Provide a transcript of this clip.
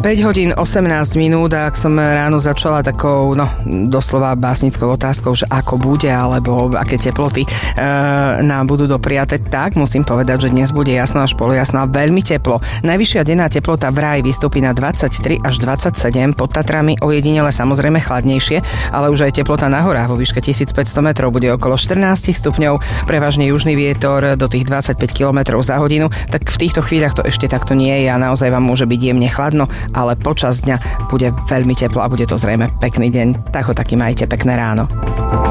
5 hodín 18 minút a ak som ráno začala takou, doslova básnickou otázkou, že ako bude, alebo aké teploty nám budú dopriate, tak musím povedať, že dnes bude jasno až polojasno a veľmi teplo. Najvyššia denná teplota vraj vystúpi na 23 až 27, pod Tatrami ojedinele samozrejme chladnejšie, ale už aj teplota na horách vo výške 1500 metrov bude okolo 14 stupňov, prevažne južný vietor do tých 25 km za hodinu, tak v týchto chvíľach to ešte takto nie je a naozaj vám môže byť jemne chladno, ale počas dňa bude veľmi teplo a bude to zrejme pekný deň. Tak ho taký majte, pekné ráno.